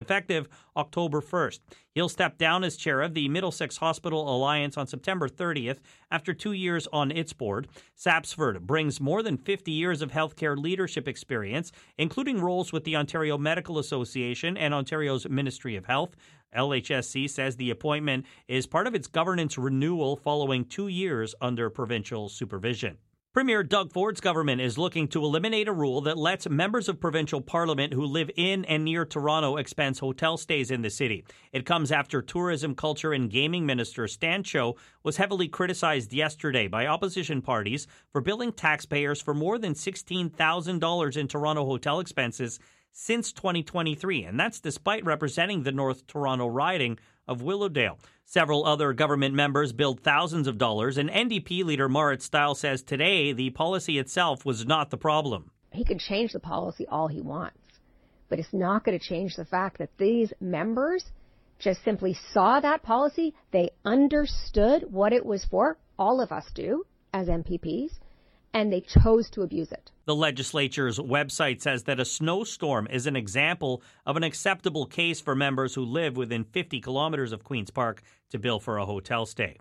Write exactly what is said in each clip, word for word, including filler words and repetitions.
effective October first. He'll step down as chair of the Middlesex Hospital Alliance on September thirtieth after two years on its board. Sapsford brings more than fifty years of healthcare leadership experience, including roles with the Ontario Medical Association and Ontario's Ministry of Health. L H S C says the appointment is part of its governance renewal following two years under provincial supervision. Premier Doug Ford's government is looking to eliminate a rule that lets members of provincial parliament who live in and near Toronto expense hotel stays in the city. It comes after Tourism, Culture and Gaming Minister Stan Cho was heavily criticized yesterday by opposition parties for billing taxpayers for more than sixteen thousand dollars in Toronto hotel expenses since twenty twenty-three, and that's despite representing the North Toronto riding of Willowdale. Several other government members billed thousands of dollars, and N D P leader Marit Stiles says today the policy itself was not the problem. He can change the policy all he wants, but it's not going to change the fact that these members just simply saw that policy. They understood what it was for. All of us do as M P Ps. And they chose to abuse it. The legislature's website says that a snowstorm is an example of an acceptable case for members who live within fifty kilometers of Queen's Park to bill for a hotel stay.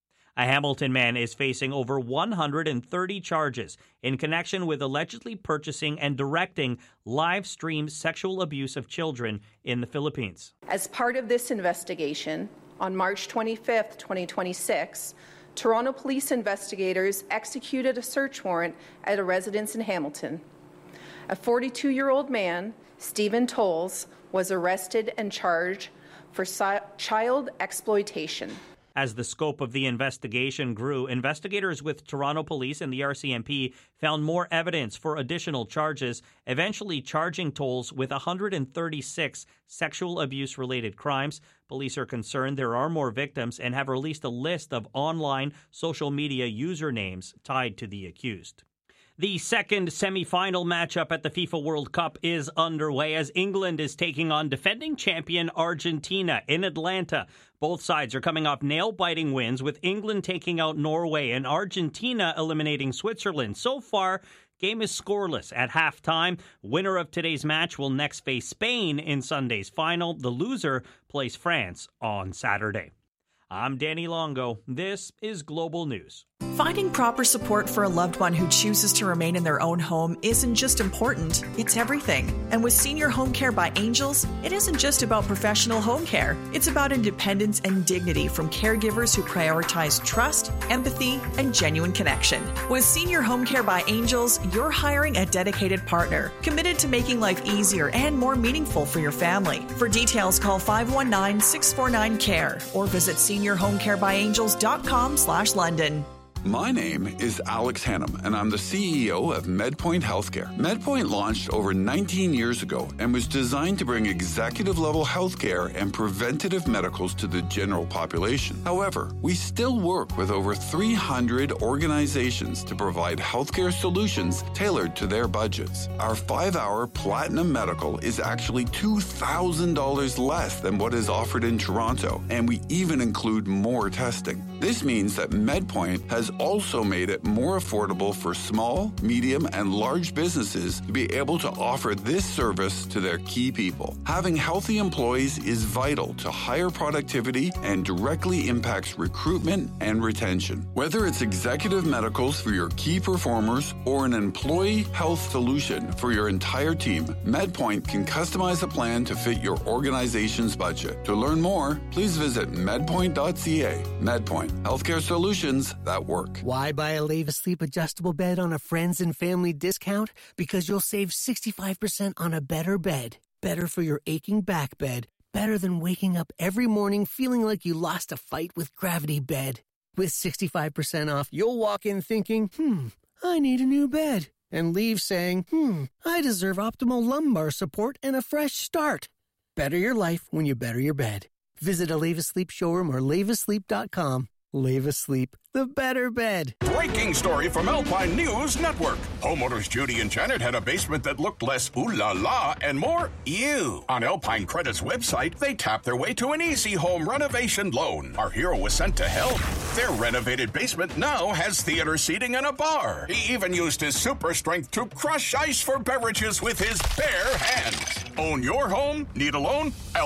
A Hamilton man is facing over one hundred thirty charges in connection with allegedly purchasing and directing live-stream sexual abuse of children in the Philippines. As part of this investigation, on March twenty-fifth, twenty twenty-six, Toronto police investigators executed a search warrant at a residence in Hamilton. A forty-two-year-old man, Stephen Tolles, was arrested and charged for si- child exploitation. As the scope of the investigation grew, investigators with Toronto Police and the R C M P found more evidence for additional charges, eventually charging Tolles with one hundred thirty-six sexual abuse-related crimes. Police are concerned there are more victims and have released a list of online social media usernames tied to the accused. The second semi-final matchup at the FIFA World Cup is underway as England is taking on defending champion Argentina in Atlanta. Both sides are coming off nail-biting wins, with England taking out Norway and Argentina eliminating Switzerland. So far, game is scoreless at halftime. Winner of today's match will next face Spain in Sunday's final. The loser plays France on Saturday. I'm Danny Longo. This is Global News. Finding proper support for a loved one who chooses to remain in their own home isn't just important, it's everything. And with Senior Home Care by Angels, it isn't just about professional home care. It's about independence and dignity from caregivers who prioritize trust, empathy, and genuine connection. With Senior Home Care by Angels, you're hiring a dedicated partner, committed to making life easier and more meaningful for your family. For details, call five one nine, six four nine, C A R E or visit senior home care by angels dot com slash London. My name is Alex Hannum, and I'm the C E O of MedPoint Healthcare. MedPoint launched over nineteen years ago and was designed to bring executive-level healthcare and preventative medicals to the general population. However, we still work with over three hundred organizations to provide healthcare solutions tailored to their budgets. Our five-hour Platinum Medical is actually two thousand dollars less than what is offered in Toronto, and we even include more testing. This means that MedPoint has also made it more affordable for small, medium, and large businesses to be able to offer this service to their key people. Having healthy employees is vital to higher productivity and directly impacts recruitment and retention. Whether it's executive medicals for your key performers or an employee health solution for your entire team, MedPoint can customize a plan to fit your organization's budget. To learn more, please visit medpoint dot c a. MedPoint, healthcare solutions that work. Why buy a Leva Sleep adjustable bed on a friends and family discount? Because you'll save sixty-five percent on a better bed. Better for your aching back bed. Better than waking up every morning feeling like you lost a fight with Gravity Bed. With sixty-five percent off, you'll walk in thinking, hmm, I need a new bed. And leave saying, hmm, I deserve optimal lumbar support and a fresh start. Better your life when you better your bed. Visit a Leva Sleep showroom or leva sleep dot com. Leva Sleep, the better bed. Breaking story from Alpine News Network. Homeowners Judy and Janet had a basement that looked less ooh la la and more ew. On Alpine Credit's website, they tapped their way to an easy home renovation loan. Our hero was sent to help. Their renovated basement now has theater seating and a bar. He even used his super strength to crush ice for beverages with his bare hands. Own your home? Need a loan?